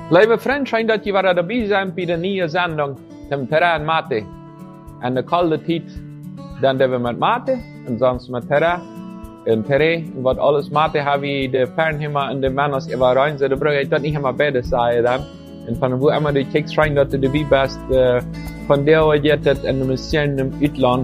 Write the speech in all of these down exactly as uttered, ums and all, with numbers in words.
Lieve vriend, schijn dat je weer dabei zijn bij de nieuwe zending, dem Terra en Mate. En de koude tijd, dan doen we met Mate, en sonst met Terra, en Terre, en wat alles Mate hebben we de Pernheimer en de Manners immer rein, so, da brauche ich das nicht immer beide sagen dann. Und von wo immer du kiekst rein, dass du dabei bist, äh, von der geht das in der Mission im Utland.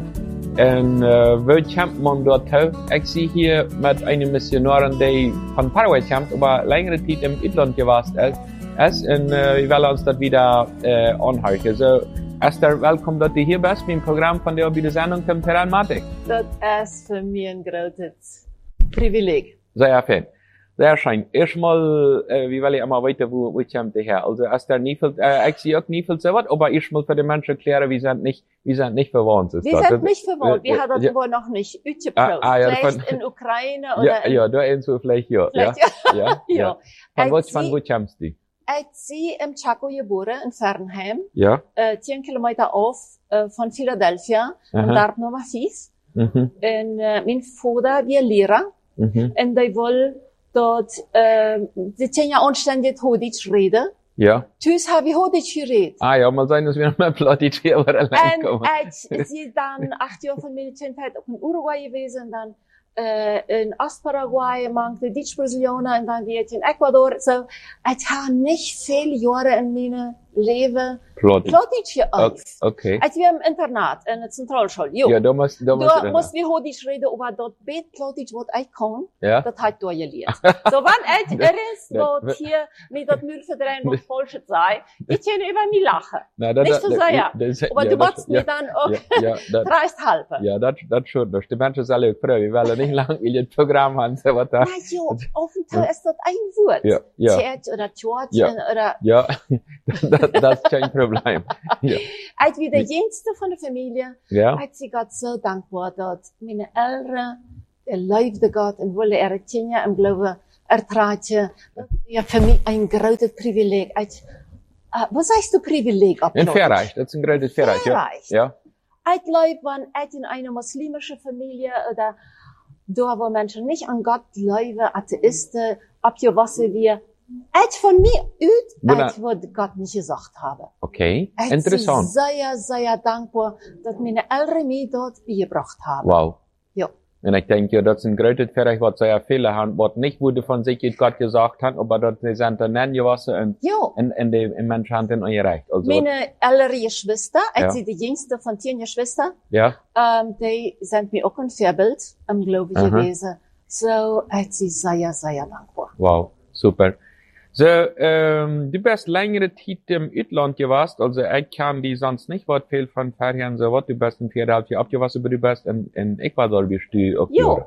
En uh, wo kämpft man dort auch? Ich sehe hier mit einem Missionar, der von Paraguay kämpft, aber längere Zeit im Utland gewesen ist. Es, und uh, wir wollen uns das wieder uh, anhalten. So, Esther, willkommen, dass du hier bist mit dem Programm von der Obide Sendung zum Terra en Mate. Das ist für mich ein großes Privileg. Sehr schön. Sehr schön. Erstmal, äh, wie will ich immer weiter, wo, wo kommt der her? Also, Esther, nie viel, äh, ich sehe auch nie viel so was, aber erstmal für die Menschen erklären, wir sind nicht, wir sind nicht verwandt. Wir sind das, nicht verwandt, wir äh, haben das ja. aber noch nicht ausgeprobt. Ah, ah, ja, vielleicht von, in Ukraine oder ja, in... Ja, da irgendwo vielleicht, ja. Vielleicht, ja. ja. ja. ja. ja. Von, was, von wo kommst du? Ich bin im Chaco geboren, in Fernheim. Ja. Äh, zehn Kilometer auf, äh, von Philadelphia, in Dorf Nummer fünf. Mhm. Und, äh, mein Vater war Lehrer. Mhm. Und der wollte dort, äh, die zehn Jahre anständig Hodisch reden. Ja. Tschüss, habe ich Hodisch geredet. Ah, ja, mal sein, dass wir noch mal Plattdeutsch hier aber allein kommen. Und ich bin dann acht Jahre von meiner Kindheit auch in Uruguay gewesen, dann, äh, in Ostparaguay, manche Deutsch-Brasilianer, und dann wieder in Ecuador. So, ich habe nicht viele Jahre in meinem Leben Plattdeutsch geübt. Okay. Ich war im Internat, in der Zentralschule, jo. Ja, da musst, da musst du. Da musst wir Hodisch reden, aber dort bet Plattdeutsch, was ich kann, ja. das hat du gelernt. So, wenn ich ist, wo hier mit das Müll verdrehen, was falsch sei, ich kann über mich lachen. Na, da, nicht so da, sehr. Da, da, aber ja, du machst mir ja, dann auch ja, ja, dreist halbe. Ja, das, das schon. Das die Menschen sind alle froh. Wir wollen nicht lang in das Programm haben, so was da. Na jo, auf dem Teil ist das ein Wort. Ja, ja. Church oder George ja. oder... Ja, das, das ist kein Problem. Ja. Als wie der jüngste von der Familie, ja. als sie Gott so dankbar, dass meine Eltern, der liefde Gott und wollte er Kinder im Glauben ertragen. Das ist ja für mich ein großes Privileg. Als, uh, was heißt du Privileg? Ein Verreich, das ist ein großes Verreich. Verreich. Ja. Als Leute, wenn ich in einer muslimischen Familie oder da, wo Menschen nicht an Gott glauben, Atheisten, abgewassen wir, ich von mir ut, ich würde Gott nicht gesagt haben. Okay, ich interessant. Ich bin sehr, sehr dankbar, dass meine Eltern mich dort beigebracht haben. Wow. Ja. Und ich denke, ja, das ist ein großes Verreich, was sehr viele haben, was nicht wurde von sich Gott gesagt hat, aber das sind dann nennen gewesen und, ja. und, und die Menschen haben dann erreicht. Also, meine ältere Geschwister, ja. ich bin die jüngste von zehn Geschwistern, ja. ähm, die sind mir auch ein Vorbild im Glaube gewesen. So, ich bin sehr, sehr dankbar. Wow, super. So, ähm, du bist längere Zeit im Utland gewesen, also ich kann die sonst nicht was viel von Ferien, so was, du bist in Philadelphia abgewachsen, aber du bist in, in Ecuador bist du auch. Jo.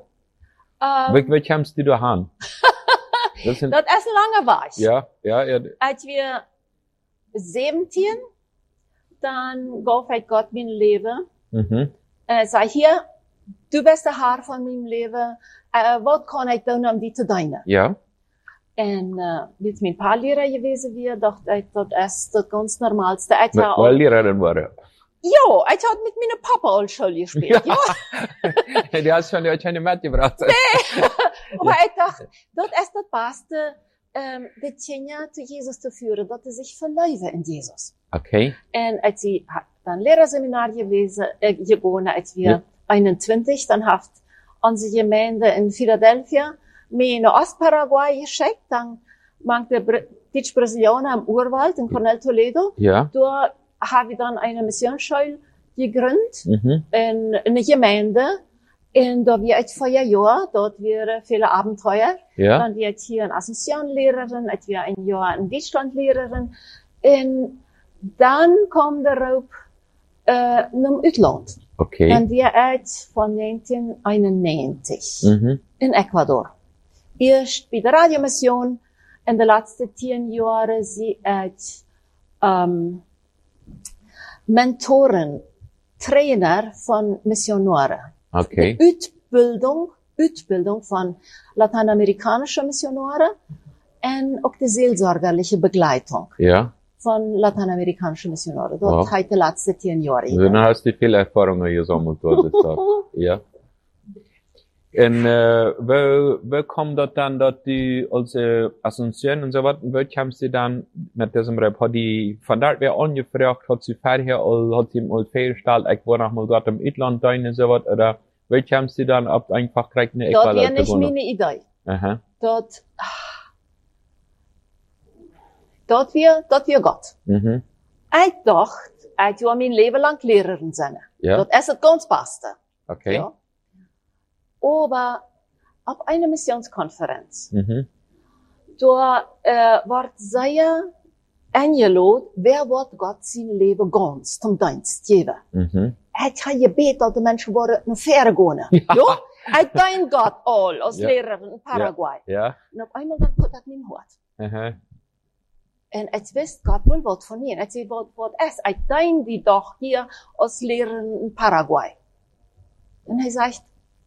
Ähm, wie, wie kommst du da hin? Das, das ist lange war ich. Ja, ja, ja. Als wir siebzehn, dann gab ich Gott mein Leben. Mhm. Äh, sag hier, du bist der Haar von meinem Leben, äh, was kann ich tun, um die zu dienen? Ja. En, uh, dit mijn paar leraar geweest weer, dacht ik, dat is het ganz normalste. Ik had al... leraaren waren? Ja, ik had met mijn papa al school gespeeld, ja. ja. Die had schon die had metgebracht. Nee, maar ik dacht, dat is het beste, um, de kinderen zu Jesus te führen, dat ze zich verlieven in Jesus. Okay. En als ik dan lerarseminar geweest, äh, gewonnen, als wir ja. einundzwanzig, dann haft onze gemeente in Philadelphia, mir in Ostparaguay geschickt, dann mag der Deutsch-Brasilianer im Urwald in Coronel Toledo. Ja. Da habe ich dann eine Missionsschule gegründet, mhm. in, in eine Gemeinde. Und da wir jetzt vier Jahre, dort wäre viele Abenteuer. Ja. Dann wird hier eine Ascension-Lehrerin, ich wir ein Jahr in Deutschland-Lehrerin. Und dann kommt der Raub, äh, im Utland. Okay. Dann wir jetzt von neunzehnhunderteinundneunzig mhm. in Ecuador. Erst bei der Radiomission, in den letzten zehn Jahren, sie als ähm, Mentoren, Trainer von Missionaren. Okay. Die Ausbildung, Ausbildung von lateinamerikanischen Missionaren und auch die seelsorgerliche Begleitung. Ja. Von lateinamerikanischen Missionaren. Dort wow. Heute die letzten zehn Jahre. Also dann hast du viele Erfahrungen gesammelt, was ich sage. Ja. En uh, wo, wo kommt dat dan dat du als uh, Ascension und so was, wo kommst du dann mit diesem Rap? Hat die von dort wer angefragt, hat sie vorher, oder hat sie mal festgestellt, ich war noch mal dort im Ausland da und so was, oder wo kommst du dann ab, einfach direkt eine Equal? Das wäre nicht meine Idee. Aha. Dat, dat wir, dat wir Gott. Mhm. Ich dacht, ich war mein Leben lang Lehrerin sein. Ja. Das ist das ganz Beste. Okay. Ja. Aber auf einer Missionskonferenz, Mhm. da äh, wird sehr eingeladen, wer wird Gott sein Leben ganz zum Dienst geben. Mhm. Ich habe gebeten, dass die Menschen wollen noch fair gehen. Ja. Ja? Ich danke Gott all als Ja. Lehrerin in Paraguay. Ja. Und auf einmal dann kommt das in mein Hart. Aha. Und ich wusste, Gott will was von ihnen. Ich sagte, was, was ist? Ich danke die doch hier als Lehrerin in Paraguay. Und er sagt,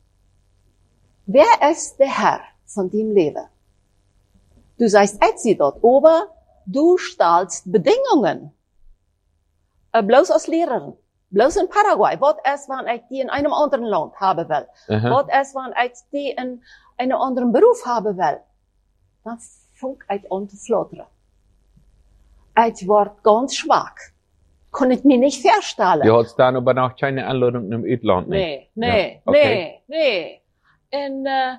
wer ist der Herr von dem Leben? Du sagst, ich sehe dort oben, du stellst Bedingungen. Äh, bloß als Lehrerin. Bloß in Paraguay. Was ist, wenn ich die in einem anderen Land haben will? Aha. Was ist, wenn ich die in einem anderen Beruf haben will? Dann fängt ich an zu flattern. Ich ward ganz schwach. Kann ich mir nicht vorstellen. Du hast dann aber noch keine Anladung im Ausland, nicht? Nee, nee, Ja, okay. nee, nee. Und, äh,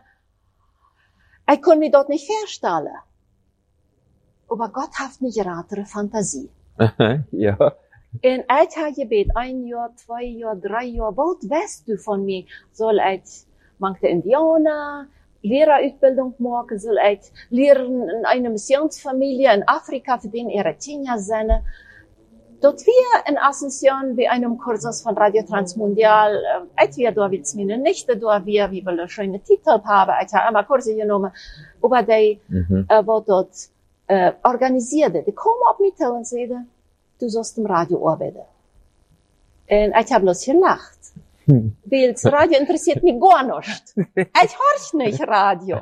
ich kann mir dort nicht vorstellen. Aber Gott hat eine geratere Fantasie. Aha, ja. Und ich habe gebeten, ein Jahr, zwei Jahre, drei Jahre, was weißt du von mir? Soll ich manche Indianer, Lehrerausbildung machen? Soll ich lehren in einer Missionsfamilie in Afrika, für den Eritrea sind? Dort wir in Asunción bei einem Kursus von Radio Transmundial, äh, ich wir da wie meine Nichte, da wir, wie wir schöne Titel haben, ich habe einmal Kurse genommen, aber die, Mhm. äh, wo dort, äh, organisierte, die kommen auf mich und sagen, du sollst im Radio arbeiten. Und ich habe bloß gelacht. Hm. Weil das Radio interessiert mich gar nicht. Ich horch nicht Radio.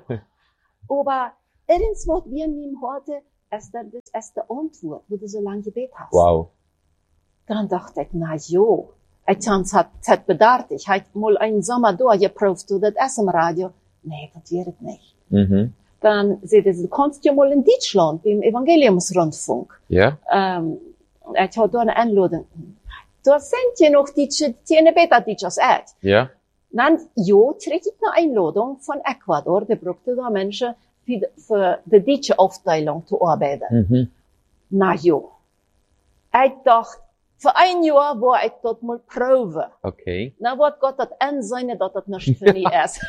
Aber irgendwas, wie in meinem Horte, ist das, das ist die Antwort, wo du so lange gebeten hast. Wow. Dann dachte ich, na jo, ich hat, hat bedacht, ich hab mal einen Sommer durchgeprüft, du, das ist im Radio. Nee, das wird nicht. Mhm. Dann sagte sie, du kannst ja mal in Deutschland, beim Evangeliumsrundfunk. Ja? Ähm, ich hatte da eine Einladung. Da sind ja noch die, die eine Beta-Teachers echt. Ja? Dann, jo, krieg ich eine Einladung von Ecuador, der brauchte da Menschen für, für die deutsche Aufteilung zu arbeiten. Mhm. Na jo. Ich dachte, für ein Jahr war ich dort mal proben. Okay. Na, wird Gott das anseine, dass das nicht für mich ist.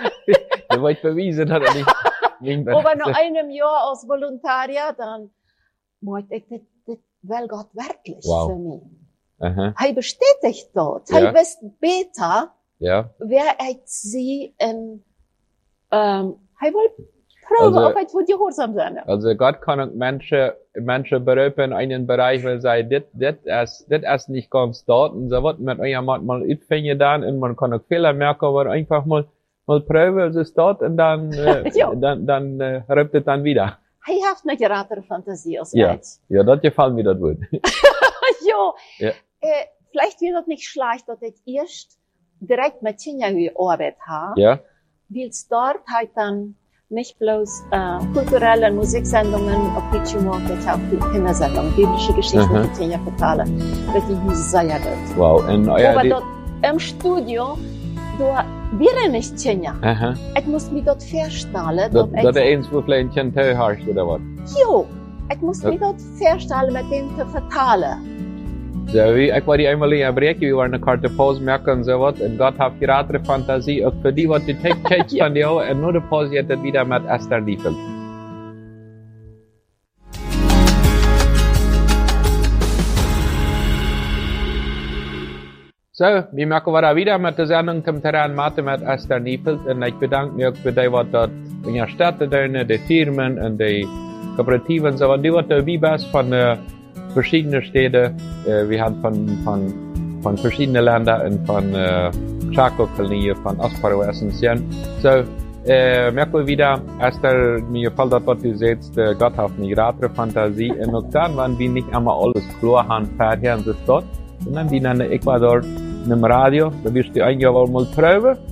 Da wollte ich beweisen, dass er nicht, nicht Aber nach einem Jahr als Volontariat, dann wollte ich, das, das will Gott wirklich Wow. für mich. Aha. Er bestätigt dort. Ja. Er wisst besser, Ja. wer ich sie in, ähm, er will proben, Also- ob ich für gehorsam sein. Also Gott kann auch Menschen, Menschen berufen in einen Bereich, weil sagen, das, das ist, das ist nicht ganz dort, und so was, mit euch manchmal utfängen dann, und man kann auch Fehler merken, aber einfach mal, mal proben, es ist dort, und dann, äh, Ja. dann, dann, äh, rübt es dann wieder. Er hat eine geratere Fantasie als Ja. ich. Ja, das gefällt mir, das gut. Ja. Ja. Äh, vielleicht wird es nicht schlecht, dass ich erst direkt mit Kenia gearbeitet habe. Ja? Weil es dort halt dann nicht bloß äh, kulturelle Musiksendungen auf YouTube gemacht, ich auch die Kindersendungen, biblische Geschichten Aha. für Kenia vertalen. Das ist mir sehr gut. Wow. Und euer, Aber die, dort im Studio, da wäre nicht Kenia. aha. Ich muss mich dort vorstellen, Das, dass das ist ich, eins, wo vielleicht ein bisschen Tau hast, oder was? jo, ich muss mich dort vorstellen, mit dem zu vertalen. So, wie, ich war die einmal in Amerika, wir waren eine Karte Pause merken und so was, und Gott hat gerade Fantasie, auch für die, was die Tech von dir, und nur die Pause hat das wieder mit Esther Niefeld. So, wir merken wir wieder mit der Sendung zum Terrain Mathe mit Esther Niefeld, und ich bedanke mich auch für die, was dort in der Stadt tun, die Firmen und die Kooperativen und so, und die, was dabei bist von äh, verschiedenen Städten, äh, wir haben von, von, von verschiedenen Ländern und von äh, Chaco-Kolonie, von Asparo Ascension. So, äh, merken wir wieder, Esther, mir gefällt das, was du sagst, äh, Gott hat eine größere Fantasie, und auch dann, wenn wir nicht einmal alles klar haben, fertig und das dort, sondern die in Ecuador, in einem Radio, da wirst du ein Jahr mal proben,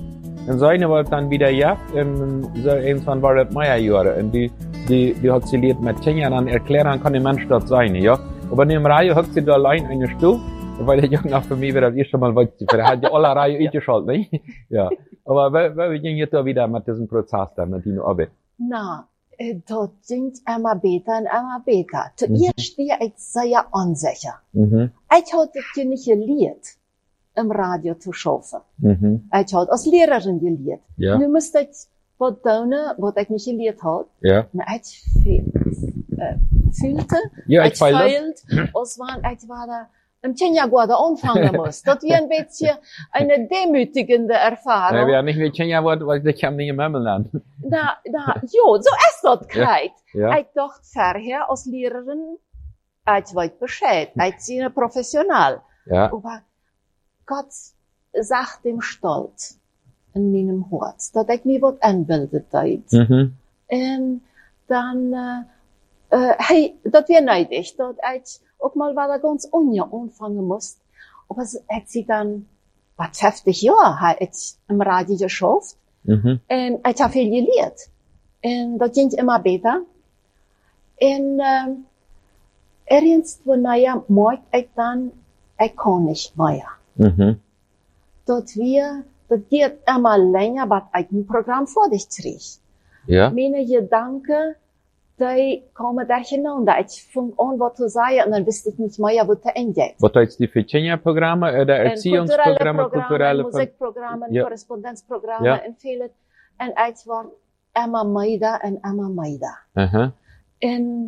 Und so eine war dann wieder ja, und so irgendwann war das Meierjahre, und die, die, die hat sie liert mit Tanja dann erklären, dann kann der Mensch dort sein, ja. Aber neben Radio hat sie da allein eine Stuhl, weil der Junge auch für mich wieder das erste Mal wollte, für der hat ja alle Radio eingeschaltet, ne? Ja. Aber wie ging es da wieder mit diesem Prozess dann, mit deiner Arbeit? Na, äh, dort sind immer besser und immer besser. Zuerst war ich sehr unsicher. Mhm. Ich hatte dir nicht gelehrt, im Radio zu schaffen. Mhm. Ich hatte als Lehrerin gelehrt. Ja. Nu musste ich was tun, was ich nicht gelehrt habe. Ja. Und ich fe- äh, fühlte, Ja, ich ich feilte. feilt, als wenn ich war da im Tjenjaguarda anfangen muss. Das war ein bisschen eine demütigende Erfahrung. Ja, wir haben nicht mit Tanja Wort, weil ich kann nicht im Himmel lernen. Na, na, jo, so ist das gleich. Ja. Ich dachte vorher als Lehrerin, ich weiß Bescheid, ich bin professional. Ja. Aber Gott sagt dem Stolz in meinem Herz, dass ich mir was anbildet dort. Mhm. Und dann, äh, äh, hey, das wäre neidig, dass ich auch mal wieder ganz unja anfangen muss. Aber es hat sie dann, was fünfzig Jahre, hat ich im Radio geschafft. Mhm. Und ich habe viel gelehrt. Und das ging immer besser. Und, ähm, irgendwo, naja, merkt ich dann, ich kann nicht mehr. Mhm. Dat wir, das geht immer länger, was ich ein Programm vor dich krieg. Ja. Meine Gedanken, die kommen durcheinander. Ich fang an, was zu sagen, und dann wüsste ich nicht mehr, wo zu Ende geht. Was heißt die für Tanja-Programme, oder Erziehungsprogramme, kulturelle kulturelle Programme, Musikprogramme, Ja. Korrespondenzprogramme, Ja. und vieles. Und ich war immer mehr und immer mehr. Aha. Und,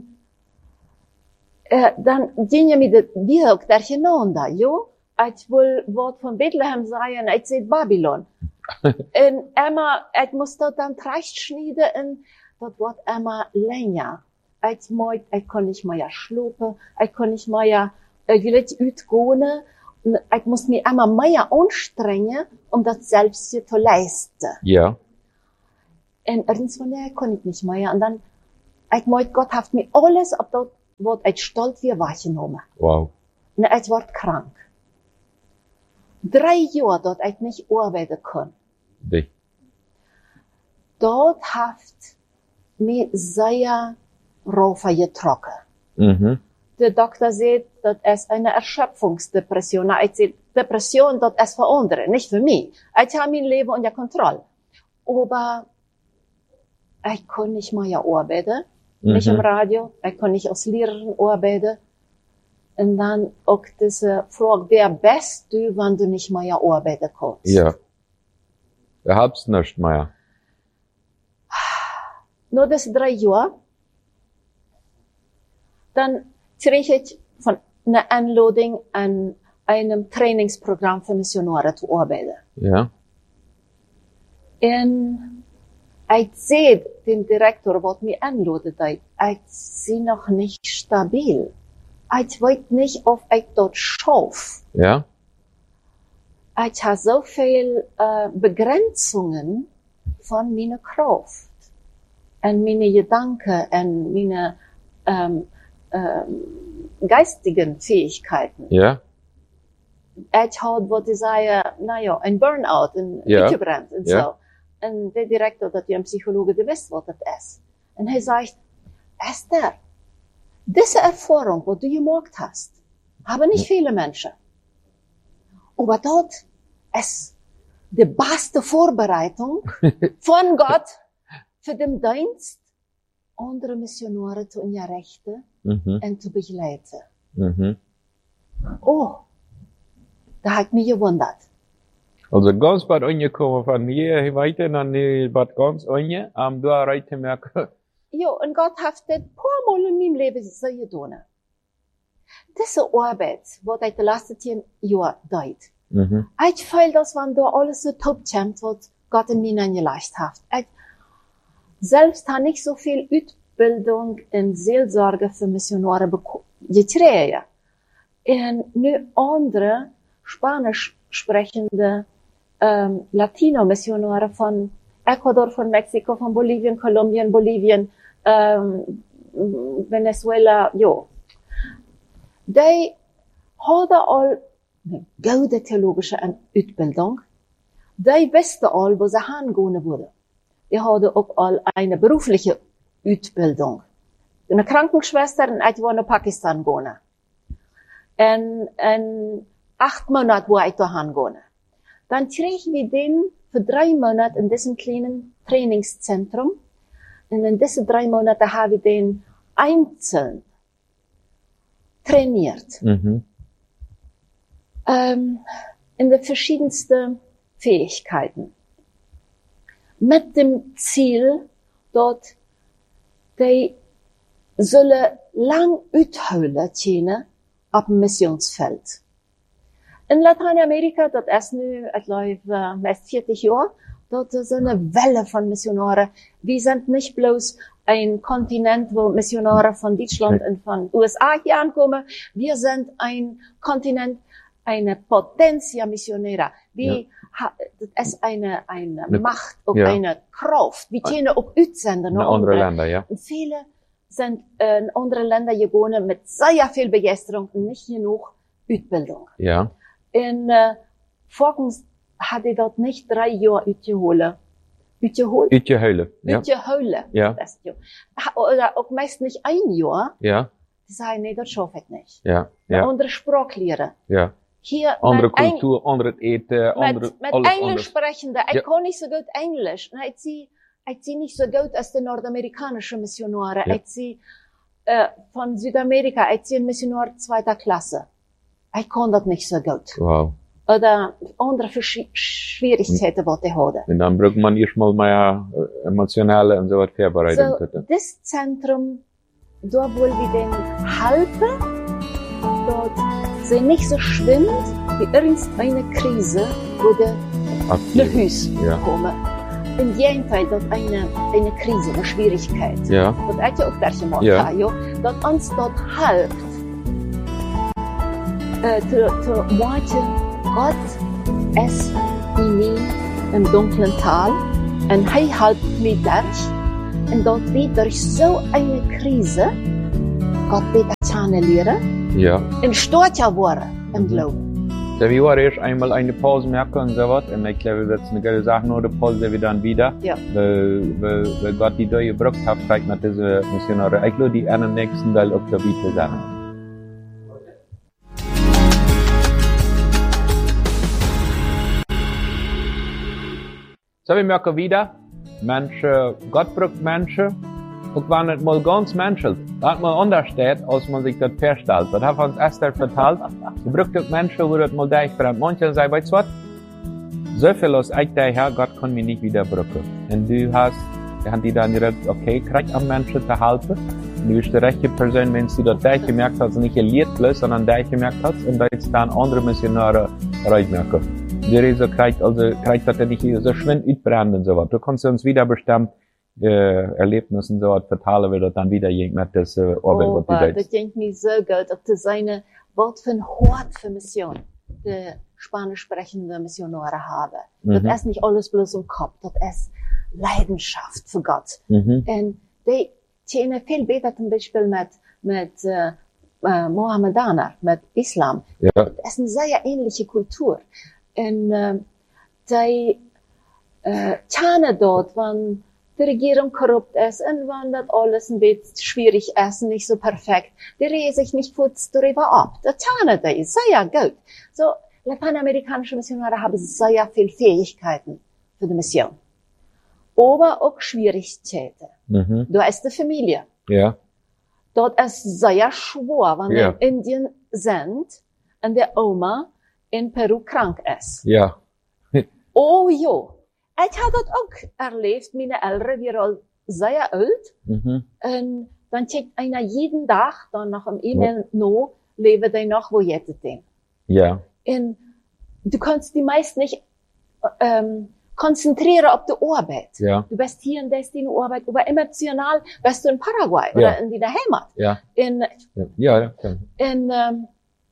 äh, dann gingen mir die Wirk durcheinander, jo? Ich will Wort von Bethlehem sagen, ich sehe Babylon. Und immer, ich muss dort dann rechtschneiden, und das wird immer länger. Ich mag, ich kann nicht mehr schlafen, ich kann nicht mehr, ich will nicht ausgehen, und ich muss mich immer mehr anstrengen, um das selbst hier zu leisten. Ja. Und irgendwann, ja, kann ich nicht mehr. Und dann, ich mag, Gott hat mir alles, auf das, was ich stolz wie wahrgenommen. Wow. Und ich ward krank. Drei Jahre, dort ich nicht arbeiten kann. Dich. Dort hat mir sehr Raufer getroffen. Mhm. Der Doktor sagt, das ist eine Erschöpfungsdepression. Na, ich sag, Depression, das ist für andere, nicht für mich. Ich habe mein Leben unter Kontrolle. Aber ich kann nicht mehr arbeiten. Mhm. Nicht im Radio. Ich kann nicht als Lehrerin arbeiten. Und dann auch diese Frage, wer bist du, wenn du nicht mehr arbeiten kannst? Ja. Du hab's nicht mehr. Nur das drei Jahre. Dann krieg ich von einer Anladung an einem Trainingsprogramm für Missionare zu arbeiten. Ja. Und ich sehe den Direktor, was mir anladet, ich sehe noch nicht stabil. Ich weiß nicht, ob ich dort schaffe. Ja. Ich habe so viel äh, Begrenzungen von meiner Kraft und meine Gedanken und meine ähm, ähm, geistigen Fähigkeiten. Ja. Ich habe, was ich sage, naja, ein Burnout, ein Ja. Weggebrannt und Ja. so. Und der Direktor, dat ein Psychologe, der weiß, was das ist. Und er sagt, Esther, diese Erfahrung, die du gemacht hast, haben nicht viele Menschen. Aber dort ist die beste Vorbereitung von Gott für den Dienst, andere Missionare zu unterrichten Mhm. und zu begleiten. Mhm. Oh, da hat mich gewundert. Also ganz bad angekommen von hier weiter, dann bad ganz ange, am du erreicht merken. Jo, und Gott hat das paar Mal in meinem Leben so getan. Diese Arbeit, was ich die letzten zehn Jahre deut. Mhm. Ich fühle das, wenn da alles so top kommt, was Gott in mir eingelegt hat. Ich selbst habe nicht so viel Ausbildung in Seelsorge für Missionare gekriegt. Und nur andere Spanisch sprechende ähm, Latino-Missionare von Ecuador, von Mexiko, von Bolivien, Kolumbien, Bolivien, ähm, Venezuela, jo. Die hadden al eine gute theologische Ausbildung, die wisten al wo sie hingehen würden. Die hadden ook al eine berufliche Ausbildung. Eine Krankenschwester in ich war nach Pakistan gehen. En, en acht Monate war ich da hingehen. Dann kregen wir den für drei Monate in diesem kleinen Trainingszentrum. Und in diesen drei Monaten haben wir den einzeln trainiert. Mhm. Ähm, in den verschiedensten Fähigkeiten. Mit dem Ziel, dort die sollen lang uithouden können auf dem Missionsfeld. In Lateinamerika, dat is nu, ik geloof, uh, meest vierzig Jahre, dort ist eine Welle von Missionaren. Wir sind nicht bloß ein Kontinent, wo Missionare von Deutschland und von U S A hier ankommen. Wir sind ein Kontinent, eine Potentia Missionera. Wir, Ja. ha, das ist eine, eine Ne- Macht, auch ja. eine Kraft. Wir können auch uitsenden In naar andere andere. Länder, ja. Und viele sind äh, in andere Länder gegangen mit sehr viel Begeisterung und nicht genug Ausbildung. Ja. En uh, volgens had hij dat niet drie jaar uitgeholen. Uitgeholen? Uitgehuilen. Ja. Uitgeholen. Ja. Dat is het, ja. Oder ook meist niet één jaar. Ja. Die zei, nee, dat schaffe ik niet. Ja. Een Ja. andere spraak leren. Ja. Hier, Andere met Eng- Kultur, andere eten, andere, Met, met alles Englisch anders. sprechende. Ik Ja. kon niet zo goed Englisch. En ik zie, ik zie niet zo goed als de Noord-Amerikanische missionaren. Ja. Ik zie uh, van Zuid-Amerika, ik zie een missionaar tweede klasse. Ik kon dat niet zo goed. Wow. Oder andere Verschi- Schwierigkeiten, wat die hadden. Und dann braucht man erstmal mehr äh, emotionale und so was Vorbereitung. So, das Zentrum, da wollen wir den helfen, dort sie nicht so schwimmt, wie irgendeine Krise, wo der nach Abgeben. Hus Ja. kommen. In jedem Fall, dort eine, eine Krise, eine Schwierigkeit. Ja. Dat heb je ook daar gemaakt, Ja. ja. Dat ons dat helpt. Uh, te, te watchen, Gott is in mij im dunklen Tal en hij helpt mij durch. En dat we durch so eine Krise Gott beter kennenlernen Ja. en stärker worden im Mhm. Glauben. So, wir waren erst einmal eine Pause merken und so was. Und ich glaube, das ist eine gute Sache, nur die Pause wir dann wieder. Ja. Weil, weil, weil Gott die da gebraucht hat, vielleicht mit diese Missionare. Ich glaube, die einen nächsten Teil auch dabei zu sein. So, wir merken wieder, Menschen, Gott braucht Menschen, auch wenn es mal ganz menschelt, das mal anders steht, als man sich das vorstellt. Das hat uns Esther vertalt. Sie braucht auch Menschen, wo das mal durchbrennt. Manche sagen, weißt du was? So viel als ich daher, Gott kann mich nicht wieder brauchen. Und du hast, haben die dann gesagt, okay, krieg am Menschen zu helfen. Und du bist die rechte Person, wenn sie das durchgemerkt hat, nicht erlebt bloß, sondern durchgemerkt hat, und da jetzt dann andere Missionare reinmerken. Die Rese kriegt also, kriegt das ja nicht so schön uitbrennen und so was. Du kannst uns wieder bestimmt, äh, Erlebnisse und so was vertalen, wie das dann wieder mit das, äh, Arbeit, Oh, was du aber das denkst. denkt mir so gut, ob das seine Wort für ein Hort für Mission, die spanisch sprechende Missionare haben. Mhm. Das ist nicht alles bloß im Kopf, das ist Leidenschaft für Gott. Mhm. Und die tjänen viel besser zum Beispiel mit, mit, äh, äh, Mohammedaner, mit Islam. Ja. Das ist eine sehr ähnliche Kultur. Und, äh, die, äh, tjänen dort, wenn die Regierung korrupt ist und wenn das alles ein bisschen schwierig ist, nicht so perfekt, die regen sich nicht kurz darüber ab. Das tjänen die sehr gut. So, lateinamerikanische Missionare haben sehr viel Fähigkeiten für die Mission. Aber auch Schwierigkeiten. Mhm. Da ist die Familie. Ja. Dort ist sehr schwer, wenn Ja. wir in Indien sind und der Oma in Peru krank ist. Ja. Oh ja. Ich habe das auch erlebt. Meine Eltern waren al sehr alt. Mhm. Und dann checkt einer jeden Tag, dann nach einem E-Mail noch, leben die noch, wo jetzt denn? Ja. Und du kannst die meist nicht ähm, konzentrieren auf die Arbeit. Ja. Du bist hier und da ist deine Arbeit, aber emotional bist du in Paraguay Ja. oder in deiner Heimat. Ja. In, Ja. Ja. Ja. Ja. in ähm,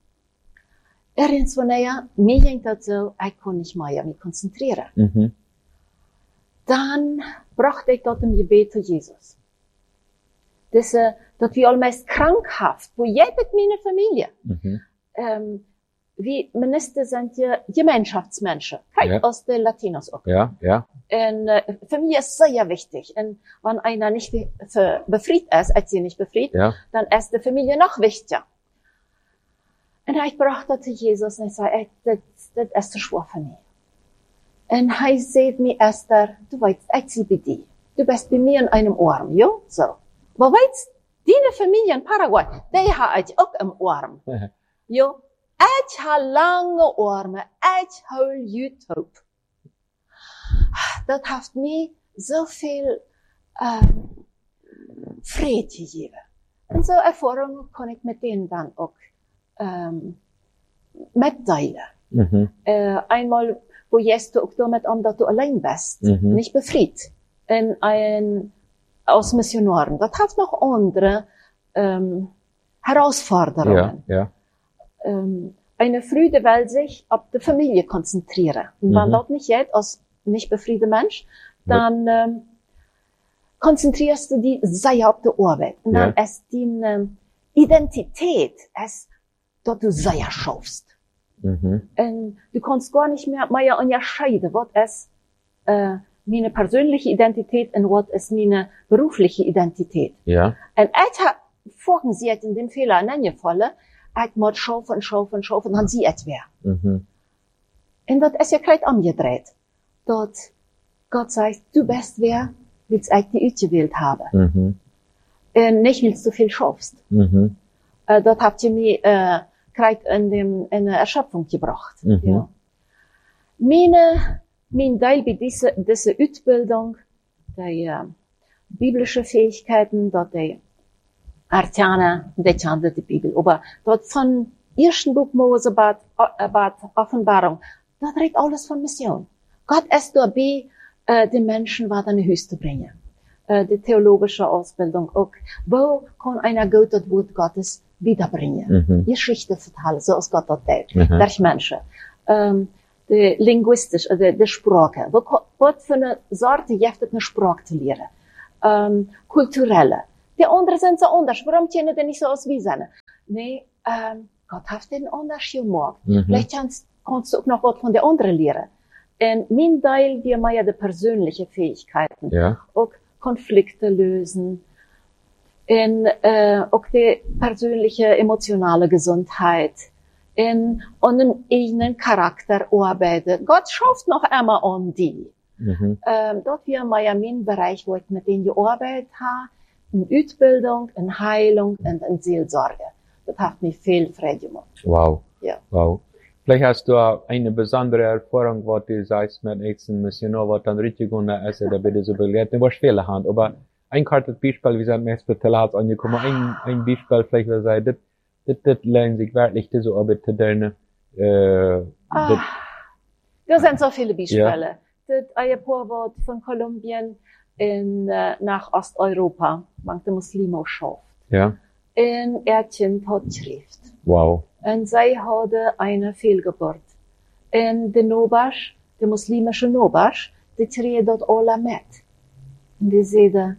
ergens wanneer, mir ging das so, ich kann nicht mehr mich konzentrieren. Mhm. Dann brachte ich dort im Gebet zu Jesus. Das, äh, dat wir allmeist krankhaft, wo jede meine Familie, Mhm. ähm, wie Minister sind ja Gemeinschaftsmenschen. Kijk Ja. als de Latinos ook. Ja, ja. En uh, Familie ist sehr wichtig. En wenn einer nicht be- ver- befried ist, als sie nicht befried, Ja. dann ist die Familie noch wichtiger. En hij bracht dat tot Jesus en hij zei, dit, dit is te schwer voor mij. En hij zei mir, Esther, du weißt, ich sie bei dir. Du bist bei mir in einem Arm, jo? So. Aber weißt, deine Familie in Paraguay, die hat ich auch im Arm. Jo? Ich habe lange Arme, ich habe YouTube. Das hat mir so viel ähm, Frieden gegeben. Und so Erfahrungen kann ich mit denen dann auch ähm, mitteilen. Mhm. Äh, einmal, wo jetzt du auch damit an, dass du allein bist, Mhm. nicht befreit, in ein, aus Missionaren. Das hat noch andere ähm, Herausforderungen. Ja, ja. Ähm, eine Früde will sich auf die Familie konzentrieren. Und wenn Mhm. das nicht geht, als nicht befriedete Mensch, dann ähm, konzentrierst du dich sehr auf die Arbeit. Und dann Ja. ist die ähm, Identität, ist, dass du sehr schaffst. Mhm. Und du kannst gar nicht mehr, mehr unterscheiden, was ist äh, meine persönliche Identität und was ist meine berufliche Identität. Ja. Und ich habe vorhin sie hat in dem Fehler angefallen, ich muss schaffen, schaffen, schaffen, dann sie es wer. Mhm. Und das ist ja gleich umgedreht. Dort Gott sagt, du bist wer, willst ich die ausgewählt habe. Mhm. Und nicht, willst du viel schaffst. Mhm. Äh, dort habt ihr mir äh, gleich in, dem, in der Erschöpfung gebracht. Mhm. Ja. Meine, mein Teil bei dieser, dieser Ausbildung, die äh, biblische Fähigkeiten, dort die Artiane, die kannte die Bibel. Aber dort von ersten Buch Mose, bat, bat Offenbarung, dort redet alles von Mission. Gott ist dabei, äh, den Menschen weiter in die Höchste bringen. Äh, die theologische Ausbildung auch. Wo kann einer Gott das Wort Gottes wiederbringen? Mhm. Geschichte vertellen, so als Gott das teilt. Mhm. Durch Menschen. Ähm, die linguistisch, also die Sprache. Wo, was für eine Sorte gibt es, eine Sprache zu lernen? Ähm, kulturelle. Die anderen sind so anders. Warum kennen die nicht so aus wie seine? Nee, ähm, Gott hat den anders gemacht. Mhm. Vielleicht kannst, kannst du auch noch was von der anderen lernen. Und mein Teil, wir machen ja die persönliche Fähigkeiten. Ja. Auch Konflikte lösen. Und, äh, auch die persönliche emotionale Gesundheit. In, an dem eigenen Charakter arbeiten. Gott schafft noch einmal an die. Mhm. Ähm, dort wir mal ja mein Bereich, wo ich mit denen gearbeitet habe, in Ausbildung, in Heilung und in Seelsorge. Das hat mich viel frei gemacht. Wow. Ja. Wow. Vielleicht hast du auch eine besondere Erfahrung, was du sagst mit nächsten Missionar, was dann richtig gut ist, da bitte so begleiten, was Fehler haben. Aber ein kartes Beispiel, wir sind meist bitte hat angekommen, ein, ein Beispiel, vielleicht wir sagen, das, das, das lernen sich wirklich diese Arbeit zu tun, äh, Ah, das, da sind so viele Beispiele. Das Ehepaar wird von Kolumbien in, äh, nach Osteuropa, manche Muslime schafft. ja, In Erdchen hat Schrift. wow, Und sie hatte eine Fehlgeburt. Und der Nobasch, der muslimische Nobasch, die treten dort alle mit. Und die sehen,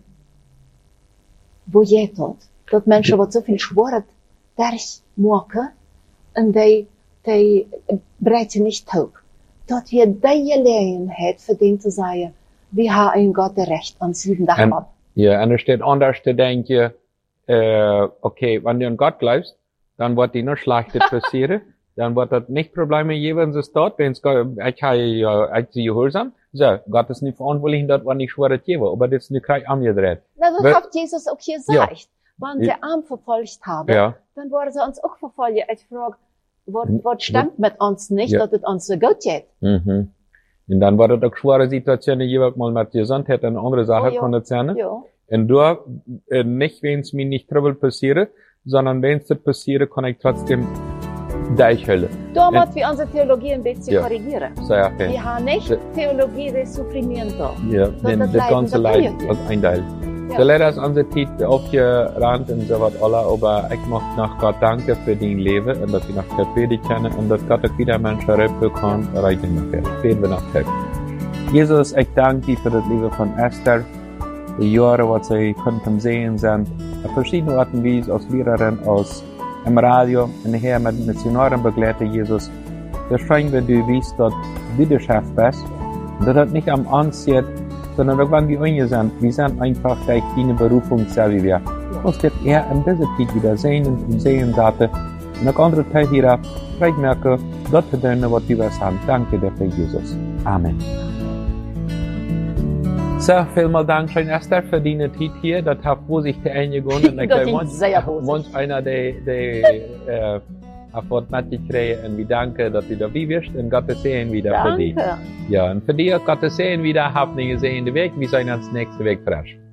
wo geht dort? Dort Menschen, die so viel schwört, durch machen, und die, die breiten nicht taub. Dort wird die Gelegenheit für den zu sagen, wir haben ein Gott der Recht an sieben Tagen Ähm, ab. ja, und es steht anders zu denken, äh, okay, wenn du an Gott glaubst, dann wird dir nur Schlechtes passieren, dann wird das nicht Probleme geben, wenn es dort, wenn es, ich habe ja, ich sie gehorsam, so, Gott ist nicht verantwortlich, dort, wenn ich schwöre, gebe, aber das ist nicht gleich angedreht. Na, das Wer- hat Jesus auch gesagt. Wenn sie Ja. arm verfolgt haben, Ja. dann wollen sie uns auch verfolgen. Ich frage, was, Hm, was stimmt mit uns nicht, Ja. dass es uns so gut geht? Mhm. Und dann war das auch schwere Situationen, jeweils mal mit Gesundheit und andere Sachen Oh, ja. konnte sein. Ja. Und da, äh, nicht, wenn es mir nicht Trouble passiert, sondern wenn es das passiert, kann ich trotzdem durchhalten. Da Ja. muss wir unsere Theologie ein bisschen Ja. korrigieren. Sehr schön. Wir haben nicht Ja. Theologie des Supprimento. Ja, denn das das Leiden, ganze das Leid Leiden. als ein Teil. Ja. So leider ist unsere Zeit aufgerannt und so was alle, aber ich möchte noch Gott danken für dein Leben und dass wir noch Gott wirklich kennen und dass Gott auch wieder Menschen helfen kann, reichen nachher. Beten wir noch Gott. Jesus, ich danke dir für das Leben von Esther, die Jahre, was sie konnten sehen sind, auf verschiedene Arten wie als Lehrerin, als im Radio, und hier mit Missionaren begleiten, Jesus. Da schreien wir, du weißt, dass du der Chef bist. Und dass das nicht am Anziehen, sondern auch wenn wir unten sind, wir sind einfach durch deine Berufung, so wie wir. Uns wird eher in dieser Zeit wieder sehen und sehen Sachen. Und auch andere Teil hier, vielleicht merke, Gott zu tun, was wir sagen. Danke dafür, Jesus. Amen. So, vielmal Dank, schön Esther, für deine Zeit hier. Das hat vorsichtig eingegangen. Das ist sehr positiv. Wunsch einer, der, der, äh, auf was mitgekriegt, und wir danken, dass du dabei bist, und Gottes Segen wieder Danke. für dich. Ja, und für dich, Gottes Segen wieder, habt einen gesehenen Weg, wir sehen uns nächste Weg frisch.